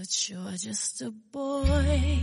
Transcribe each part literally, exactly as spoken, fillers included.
but you're just a boy.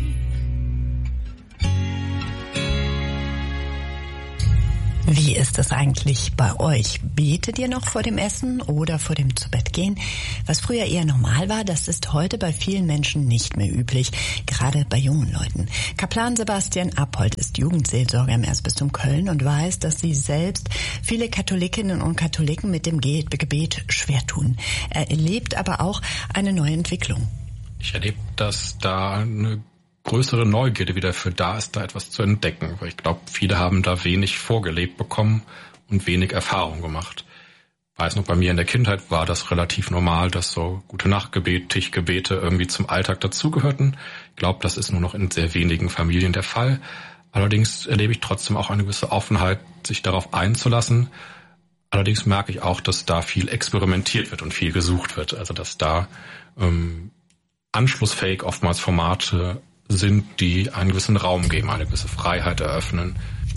Wie ist es eigentlich bei euch? Betet ihr noch vor dem Essen oder vor dem Zubettgehen? Was früher eher normal war, das ist heute bei vielen Menschen nicht mehr üblich, gerade bei jungen Leuten. Kaplan Sebastian Appold ist Jugendseelsorger im Erzbistum Köln und weiß, dass sie selbst viele Katholikinnen und Katholiken mit dem Gebet schwer tun. Er erlebt aber auch eine neue Entwicklung. Ich erlebe, dass da eine größere Neugierde wieder für da ist, da etwas zu entdecken. Weil ich glaube, viele haben da wenig vorgelebt bekommen und wenig Erfahrung gemacht. Ich weiß noch, bei mir in der Kindheit war das relativ normal, dass so Gute-Nacht-Gebet, Tischgebete irgendwie zum Alltag dazugehörten. Ich glaube, das ist nur noch in sehr wenigen Familien der Fall. Allerdings erlebe ich trotzdem auch eine gewisse Offenheit, sich darauf einzulassen. Allerdings merke ich auch, dass da viel experimentiert wird und viel gesucht wird. Also dass da ähm, anschlussfähig oftmals Formate sind, die einen gewissen Raum geben, eine gewisse Freiheit eröffnen.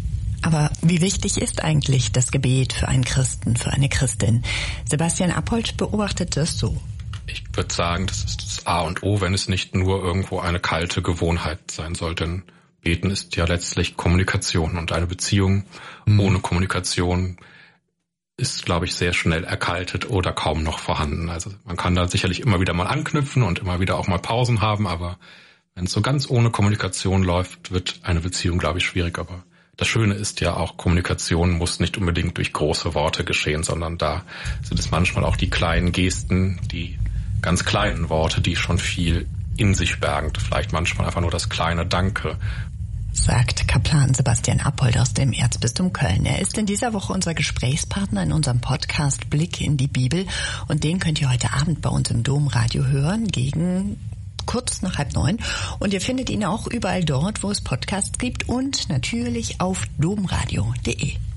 Aber wie wichtig ist eigentlich das Gebet für einen Christen, für eine Christin? Sebastian Appold beobachtet das so. Ich würde sagen, das ist das A und O, wenn es nicht nur irgendwo eine kalte Gewohnheit sein soll. Denn Beten ist ja letztlich Kommunikation und eine Beziehung mhm. ohne Kommunikation ist, glaube ich, sehr schnell erkaltet oder kaum noch vorhanden. Also man kann da sicherlich immer wieder mal anknüpfen und immer wieder auch mal Pausen haben, aber wenn es so ganz ohne Kommunikation läuft, wird eine Beziehung, glaube ich, schwierig. Aber das Schöne ist ja auch, Kommunikation muss nicht unbedingt durch große Worte geschehen, sondern da sind es manchmal auch die kleinen Gesten, die ganz kleinen Worte, die schon viel in sich bergen. Vielleicht manchmal einfach nur das kleine Danke. Sagt Kaplan Sebastian Appold aus dem Erzbistum Köln. Er ist in dieser Woche unser Gesprächspartner in unserem Podcast Blick in die Bibel. Und den könnt ihr heute Abend bei uns im Domradio hören, gegen kurz nach halb neun. Und ihr findet ihn auch überall dort, wo es Podcasts gibt und natürlich auf domradio punkt de.